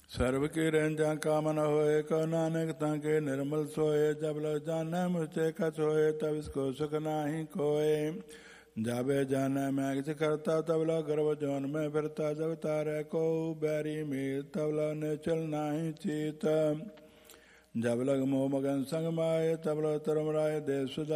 सर्व की रेंजा कामन होए, को नानक ताके निर्मल सोए। जब लग जाने मुझसे कछ होए, तब इसको सुख नाही कोए। जाबे जाने मैं किछ करता, तब लग गर्भ जौन में फिरता। जब तारे को बैरी मीत, तब लग निचल नाही चीत। जब लग मोह मगन संग माए, तब लग तरम राय देश